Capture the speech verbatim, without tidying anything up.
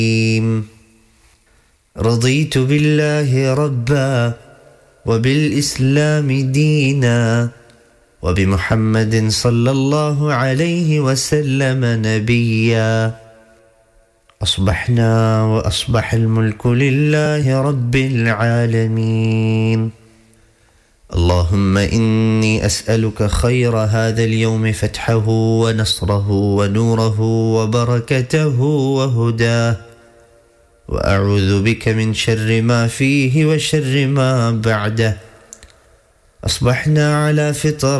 رضيت بالله ربا وبالإسلام دينا وبمحمد صلى الله عليه وسلم نبيا. أصبحنا وأصبح الملك لله رب العالمين. اللهم إني أسألك خير هذا اليوم فتحه ونصره ونوره وبركته وهداه، وأعوذ بك من شر ما فيه وشر ما بعده. أصبحنا على فطر